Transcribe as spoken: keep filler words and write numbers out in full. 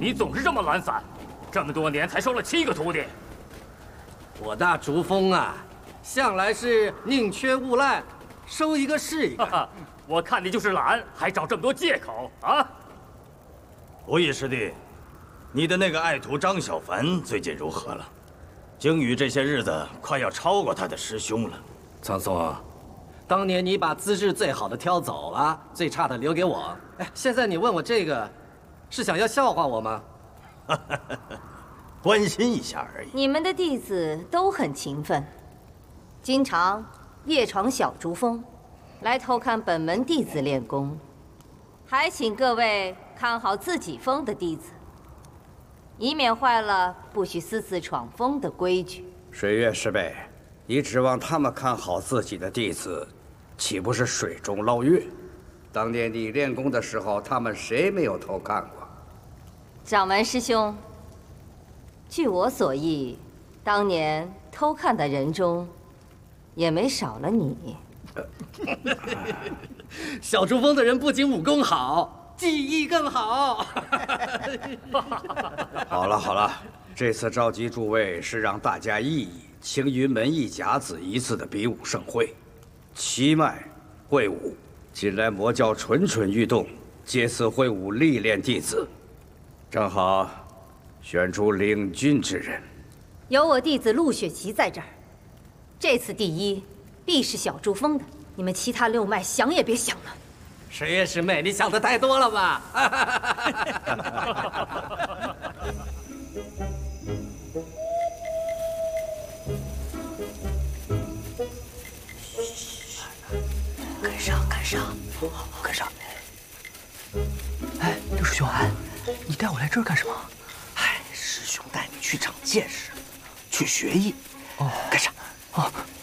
你总是这么懒散，这么多年才收了七个徒弟。 我大竹峰啊，向来是宁缺毋滥，收一个是一个。 我看你就是懒，还找这么多借口啊！ 无义师弟，你的那个爱徒张小凡最近如何了？鲸鱼这些日子快要超过他的师兄了。 苍松，当年你把资质最好的挑走了，最差的留给我。哎，现在你问我这个，是想要笑话我吗？ 关心一下而已。 你们的弟子都很勤奋，经常夜闯小竹峰，来偷看本门弟子练功，还请各位看好自己峰的弟子，以免坏了不许私自闯峰的规矩。 水月师辈，你指望他们看好自己的弟子，岂不是水中捞月？当年你练功的时候，他们谁没有偷看过？ 掌门师兄，据我所忆，当年偷看的人中，也没少了你。 小竹峰的人不仅武功好，技艺更好。 好了好了，这次召集诸位是让大家议议青云门一甲子一次的比武盛会，七脉会武。近来魔教蠢蠢欲动，借此会武历练弟子，正好选出领军之人。 有我弟子陆雪琪在这儿，这次第一必是小竹峰的，你们其他六脉想也别想了。 水月师妹，你想的太多了吧？ 跟上，跟上，跟上！哎，刘师兄，哎，你带我来这儿干什么？哎，师兄带你去长见识，去学艺。哦，跟上。哦，